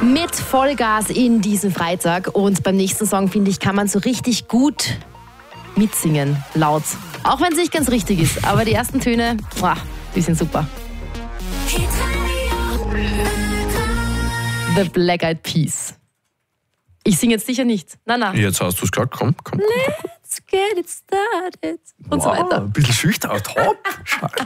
Mit Vollgas in diesen Freitag. Und beim nächsten Song, finde ich, kann man so richtig gut mitsingen, laut. Auch wenn es nicht ganz richtig ist. Aber die ersten Töne, die sind super. The Black Eyed Peas. Ich singe jetzt sicher nicht. Na. Jetzt hast du es gesagt. Komm. Let's get it started. Und so weiter. Ein bisschen schüchtern. Top.